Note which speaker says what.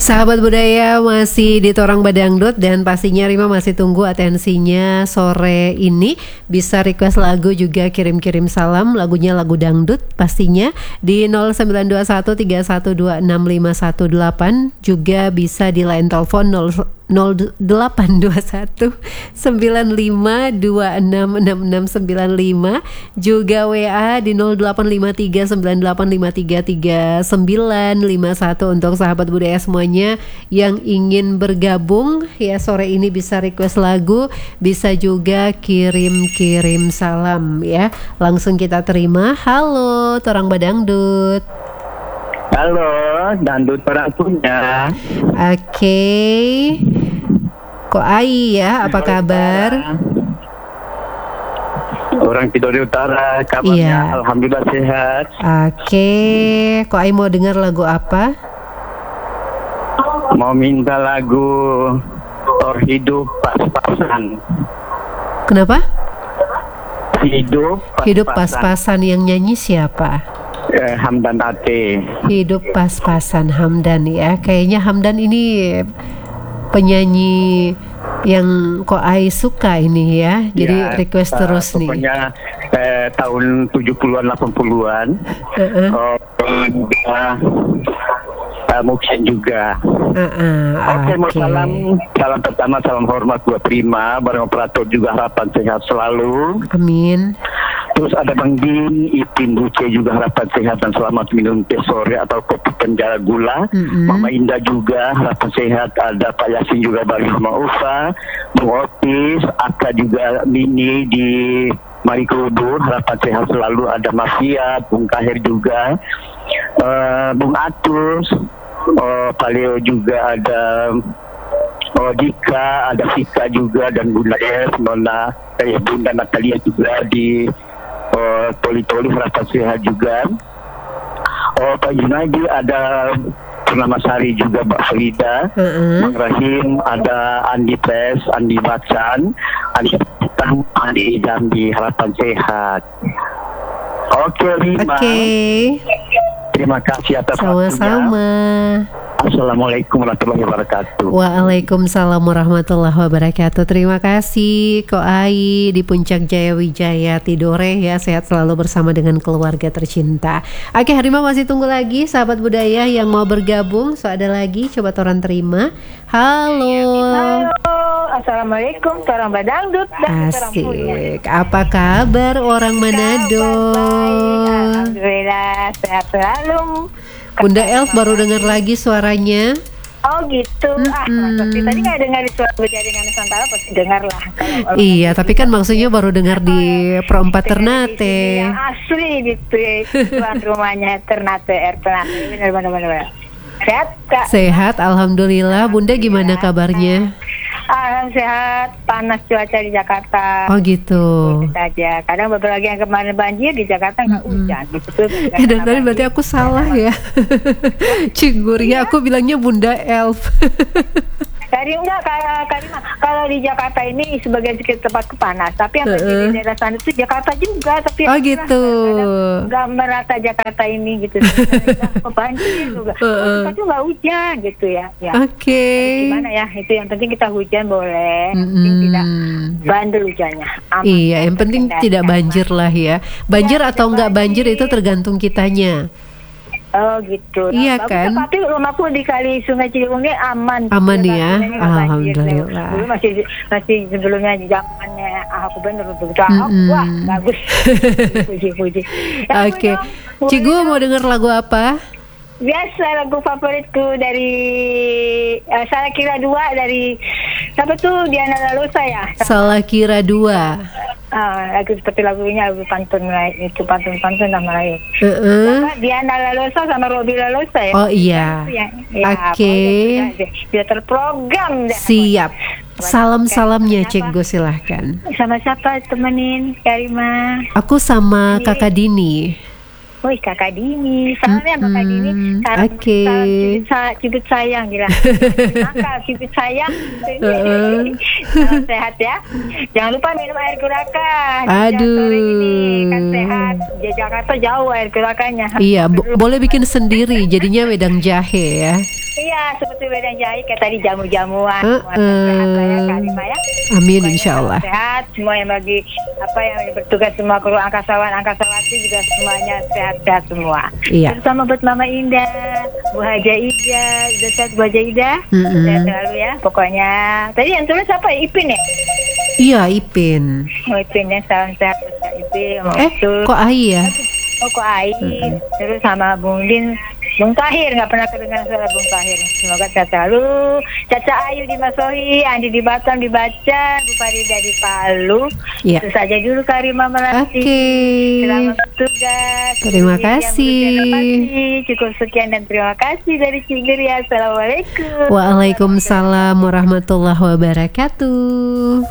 Speaker 1: Sahabat budaya masih di Torang Badangdut dan pastinya Rima masih tunggu atensinya sore ini. Bisa request lagu juga, kirim-kirim salam, lagunya lagu dangdut pastinya di 0921312658. Juga bisa di line telepon 0821 95266695, juga WA di 085398533951. Untuk sahabat budaya semuanya yang ingin bergabung ya sore ini bisa request lagu, bisa juga kirim-kirim salam ya. Langsung kita terima. Halo Torang Badangdut.
Speaker 2: Halo, dangdut orang punya.
Speaker 1: Oke. Kok Ai ya, apa kabar?
Speaker 2: Orang Tidore Utara, kabarnya
Speaker 1: Iya.
Speaker 2: alhamdulillah sehat.
Speaker 1: Oke. Kok Ai mau dengar lagu apa?
Speaker 2: Mau minta lagu Hidup Pas-Pasan.
Speaker 1: Kenapa?
Speaker 2: Hidup
Speaker 1: Pas-pasan. Yang nyanyi siapa?
Speaker 2: Hamdan Ate.
Speaker 1: Hidup Pas-pasan Hamdan ya. Kayaknya Hamdan ini penyanyi yang kok Ai suka ini ya. Jadi
Speaker 2: Ya,
Speaker 1: request terus nih.
Speaker 2: Pokoknya tahun 70-an 80-an. Mungkin juga. Oke, mau salam pertama, salam hormat buat Prima, bareng operator juga, harapan sehat selalu.
Speaker 1: Amin.
Speaker 2: Terus ada Bang Din, Ipin, Buce juga harapan sehat dan selamat minum teh sore atau kopi penjara gula. Mama Indah juga harapan sehat. Ada Pak Yasin juga, Bang Mama Ufa, Bung Otis, Aka juga, Mini di Marikudu harapan sehat selalu. Ada Mafia, Bung Kahir juga, Bung Atus, Paleo juga, ada Dika, ada Vika juga, dan Bunda Nona, Bunda Natalia juga di Toli-Toli harapan sehat juga. Pak Junaidi, ada Purnama Sari juga, Mbak Frida, Bang Rahim, ada Andi Pes, Andi Bacan, Andi Petang, Andi Jambi harapan sehat. Oke, Rima. Terima kasih atas waktunya.
Speaker 1: Sama-sama.
Speaker 2: Assalamualaikum warahmatullahi wabarakatuh.
Speaker 1: Waalaikumsalam warahmatullahi wabarakatuh. Terima kasih Ko Ai di Puncak Jaya Wijaya Tidore ya. Sehat selalu bersama dengan keluarga tercinta. Oke, Harimah masih tunggu lagi sahabat budaya yang mau bergabung. So ada lagi, coba Toran terima. Halo.
Speaker 3: Assalamualaikum, Torang Badangdut.
Speaker 1: Asik. Apa kabar orang Manado?
Speaker 3: Alhamdulillah sehat selalu.
Speaker 1: Bunda Elf baru dengar lagi suaranya.
Speaker 3: Oh gitu. Tadi nggak dengar di suara jaringan Nusantara, pasti dengar lah.
Speaker 1: Iya, tapi kan maksudnya baru dengar di Pro 4 Ternate.
Speaker 3: Yang asli gitu ya, tuan rumahnya Ternate, Ternate. Benar. Sehat Kak?
Speaker 1: Sehat, alhamdulillah. Bunda gimana kabarnya?
Speaker 3: Sehat, panas cuaca di Jakarta.
Speaker 1: Oh gitu.
Speaker 3: Saja. Kadang beberapa yang kemarin banjir di Jakarta nggak hujan.
Speaker 1: Dan tadi berarti aku salah ya. Ciguria, aku bilangnya Bunda Elf.
Speaker 3: Kalau di Jakarta ini sebagian sedikit tempat panas, tapi yang di daerah sana itu Jakarta juga, tapi
Speaker 1: oh gitu.
Speaker 3: Nggak merata Jakarta ini gitu. Banjir juga. Tapi nggak hujan gitu ya.
Speaker 1: Oke.
Speaker 3: Gimana ya? Itu yang penting kita hujan boleh, tidak bandel hujannya. Aman.
Speaker 1: Iya, yang penting tidak banjir lah ya. Banjir atau nggak banjir itu tergantung kitanya.
Speaker 3: Oh gitu.
Speaker 1: Iya kan?
Speaker 3: Tapi rumahku di kali Sungai Ciliwung ini aman.
Speaker 1: Aman ya, alhamdulillah.
Speaker 3: Dulu masih sebelumnya zamannya Ahok bener begitu. Wah bagus. Puji.
Speaker 1: Oke. Cigu mau dengar lagu apa?
Speaker 3: Biasa lagu favoritku dari Salah Kira 2 dari siapa tuh, Diana Lalosa ya.
Speaker 1: Salah Kira 2.
Speaker 3: Lagu seperti lagunya lagu pantun itu pantun nama lain. Diana Lalosa sama Robi Lalosa ya.
Speaker 1: Oh iya. Oke.
Speaker 3: Dia terprogram.
Speaker 1: Siap. Salam-salamnya Cikgu silahkan.
Speaker 3: Sama siapa temenin Karima?
Speaker 1: Aku sama Kakak Dini.
Speaker 3: Woi Kakak Dini, salamnya Kakak Dini.
Speaker 1: Oke.
Speaker 3: Cibit sayang gila. Maka cibit sayang. Salam sehat ya. Jangan lupa minum air gurakan.
Speaker 1: Aduh.
Speaker 3: Sore ini kan sehat. Di Jakarta jauh air gurakannya.
Speaker 1: Iya, boleh bikin sendiri. Jadinya wedang jahe ya.
Speaker 3: Iya, seperti wedang jahe kayak tadi jamu-jamuan. Sehat ya Kak Rima ya.
Speaker 1: Amin insyaallah.
Speaker 3: Sehat semua yang bagi yang bertugas semua kru angkasawati juga semuanya sehat-sehat semua.
Speaker 1: Iya.
Speaker 3: Terutama buat Mama Indah, Bu Haja Ida, udah sehat Bu Haja Ida. Sehat selalu ya. Pokoknya tadi yang tulis apa? Ipin ya?
Speaker 1: Iya, Ipin.
Speaker 3: Oh, Ipin ya, salam sehat buat Kak Ipin.
Speaker 1: Kok Ai ya?
Speaker 3: Oh, kok Ai. Terus sama Bung Din, Bung Tahir, nggak pernah kedengaran suara Bung Tahir. Semoga sehat selalu. Caca Ayu di Masohi, Andi di Batam dibaca, Bu Farida di Palu.
Speaker 1: Ya.
Speaker 3: Itu saja dulu Kak Rima Melati.
Speaker 1: Oke.
Speaker 3: Selamat bertugas.
Speaker 1: Terima kasih.
Speaker 3: Cukup sekian dan terima kasih dari Cigiri. Assalamualaikum.
Speaker 1: Waalaikumsalam warahmatullahi wabarakatuh.